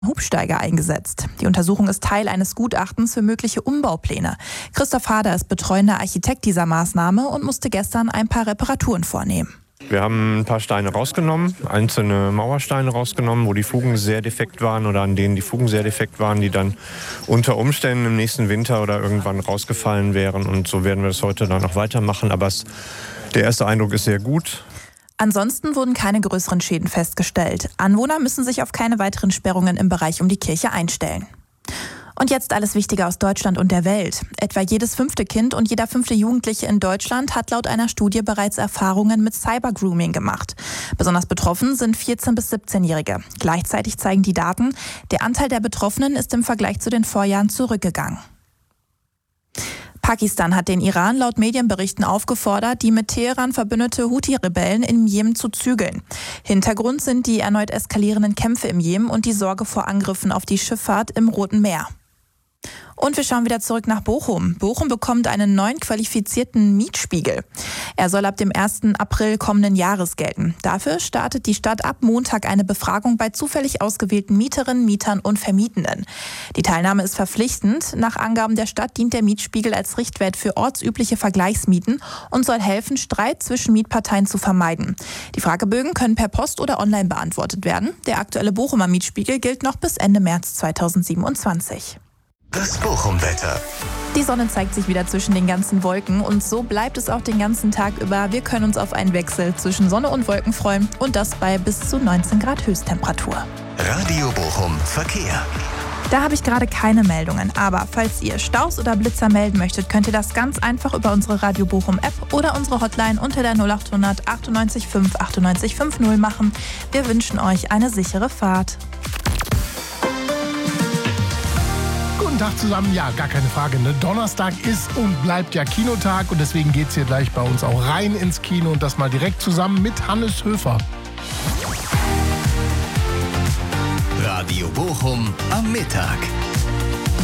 Hubsteiger eingesetzt. Die Untersuchung ist Teil eines Gutachtens für mögliche Umbaupläne. Christoph Hader ist betreuender Architekt dieser Maßnahme und musste gestern ein paar Reparaturen vornehmen. Wir haben ein paar Steine rausgenommen, einzelne Mauersteine rausgenommen, wo die Fugen sehr defekt waren oder an denen die Fugen sehr defekt waren, die dann unter Umständen im nächsten Winter oder irgendwann rausgefallen wären. Und so werden wir das heute dann auch weitermachen. Aber der erste Eindruck ist sehr gut. Ansonsten wurden keine größeren Schäden festgestellt. Anwohner müssen sich auf keine weiteren Sperrungen im Bereich um die Kirche einstellen. Und jetzt alles Wichtige aus Deutschland und der Welt. Etwa jedes 5. Kind und jeder 5. Jugendliche in Deutschland hat laut einer Studie bereits Erfahrungen mit Cybergrooming gemacht. Besonders betroffen sind 14- bis 17-Jährige. Gleichzeitig zeigen die Daten, der Anteil der Betroffenen ist im Vergleich zu den Vorjahren zurückgegangen. Pakistan hat den Iran laut Medienberichten aufgefordert, die mit Teheran verbündete Houthi-Rebellen im Jemen zu zügeln. Hintergrund sind die erneut eskalierenden Kämpfe im Jemen und die Sorge vor Angriffen auf die Schifffahrt im Roten Meer. Und wir schauen wieder zurück nach Bochum. Bochum bekommt einen neuen qualifizierten Mietspiegel. Er soll ab dem 1. April kommenden Jahres gelten. Dafür startet die Stadt ab Montag eine Befragung bei zufällig ausgewählten Mieterinnen, Mietern und Vermietenden. Die Teilnahme ist verpflichtend. Nach Angaben der Stadt dient der Mietspiegel als Richtwert für ortsübliche Vergleichsmieten und soll helfen, Streit zwischen Mietparteien zu vermeiden. Die Fragebögen können per Post oder online beantwortet werden. Der aktuelle Bochumer Mietspiegel gilt noch bis Ende März 2027. Das Bochum-Wetter. Die Sonne zeigt sich wieder zwischen den ganzen Wolken und so bleibt es auch den ganzen Tag über. Wir können uns auf einen Wechsel zwischen Sonne und Wolken freuen und das bei bis zu 19 Grad Höchsttemperatur. Radio Bochum Verkehr. Da habe ich gerade keine Meldungen, aber falls ihr Staus oder Blitzer melden möchtet, könnt ihr das ganz einfach über unsere Radio Bochum App oder unsere Hotline unter der 0800 98 5 98 50 machen. Wir wünschen euch eine sichere Fahrt. Guten Tag zusammen, ja, gar keine Frage. Ne? Donnerstag ist und bleibt ja Kinotag und deswegen geht's hier gleich bei uns auch rein ins Kino und das mal direkt zusammen mit Hannes Höfer. Radio Bochum am Mittag.